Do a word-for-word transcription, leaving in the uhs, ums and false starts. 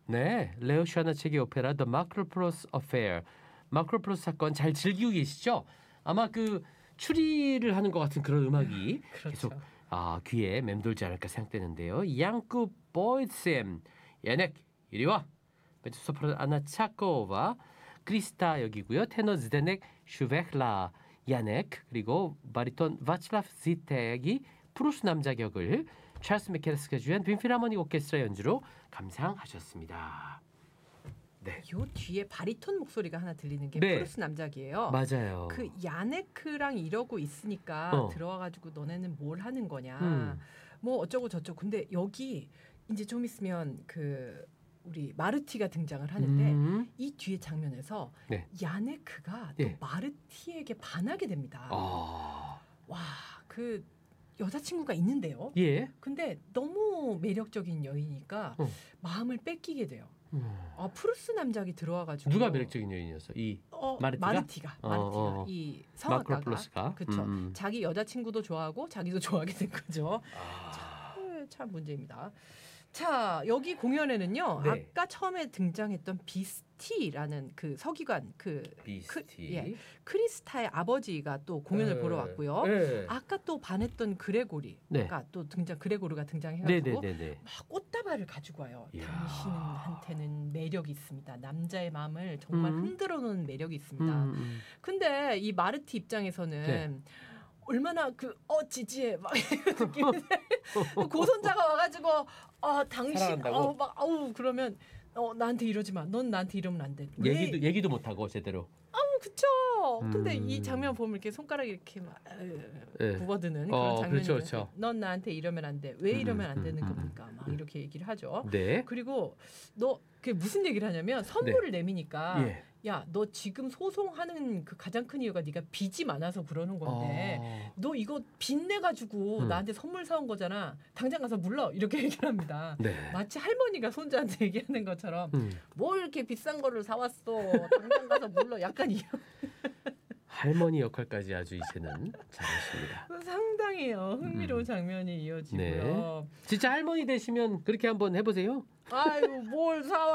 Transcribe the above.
네, 레오 샤나 책의 오페라 The Marco Polo Affair. 마크로 프로스 사건 잘 즐기고 계시죠? 아마 그 추리를 하는 것 같은 그런 음악이 그렇죠. 계속 아, 귀에 맴돌지 않을까 생각되는데요. 양쿠 보이쌤, 야넥 이리 와. 메투소프라노 아나 차코와 크리스타 여기고요. 테너 zdenek 슈베클라 야넥 그리고 바리톤 바치라프 지텍이 프루스 남자 격을 찰스 미켈스가 주연 빈필하모닉 오케스트라 연주로 감상하셨습니다. 네. 요 뒤에 바리톤 목소리가 하나 들리는 게 네. 프루스 남작이에요. 맞아요. 그 야네크랑 이러고 있으니까 어. 들어와가지고 너네는 뭘 하는 거냐. 음. 뭐 어쩌고 저쩌고. 근데 여기 이제 좀 있으면 그 우리 마르티가 등장을 하는데 음. 이 뒤에 장면에서 네. 야네크가 예. 또 마르티에게 반하게 됩니다. 아. 와, 그 여자친구가 있는데요. 예. 근데 너무 매력적인 여인이니까 어. 마음을 뺏기게 돼요. 음. 아, 프루스 남작이 들어와가지고 누가 매력적인 여인이었어? 이 어, 마르티가? 마르티가 어, 마르티가 어. 이 마크로 성악가가 플러스가? 그렇죠. 음, 음. 자기 여자친구도 좋아하고 자기도 좋아하게 된 거죠. 아. 참, 참 문제입니다. 자, 여기 공연에는요. 네. 아까 처음에 등장했던 비스티라는 그 서기관 그 비스티. 크, 예, 크리스타의 아버지가 또 공연을 네. 보러 왔고요. 네. 아까 또 반했던 그레고리가 네. 또 등장 그레고르가 등장해가지고 네네네네. 막 꽃다발을 가지고 와요. 이야. 당신한테는 매력이 있습니다. 남자의 마음을 정말 음. 흔들어 놓는 매력이 있습니다. 음, 음. 근데 이 마르티 입장에서는 네. 얼마나 그 어 지지해 막 이런 느낌이 고손자가 와가지고 어 당신 사랑한다고? 어막 아우 그러면 어 나한테 이러지 마. 넌 나한테 이러면 안 돼. 왜? 얘기도 얘기도 못 하고 제대로. 아우 그쵸. 근데 음. 이 장면 보면 이렇게 손가락이 이렇게 막 아유, 네. 굽어드는 어, 그런 장면이 그렇죠, 그렇죠. 넌 나한테 이러면 안 돼. 왜 이러면 안 음, 되는 음, 겁니까? 막 이렇게 얘기를 하죠. 네. 그리고 너 그게 무슨 얘기를 하냐면 선물을 내미니까 예. 야 너 지금 소송하는 그 가장 큰 이유가 네가 빚이 많아서 그러는 건데 어. 너 이거 빚 내가지고 음. 나한테 선물 사온 거잖아. 당장 가서 물러 이렇게 얘기를 합니다. 네. 마치 할머니가 손자한테 얘기하는 것처럼 음. 뭘 이렇게 비싼 거를 사왔어. 당장 가서 물러. 약간 이런 할머니 역할까지 아주 이제는 잘하십니다. 상당히요 흥미로운 음. 장면이 이어지고요. 진짜 할머니 되시면 그렇게 한번 해보세요. 아유 뭘 사와.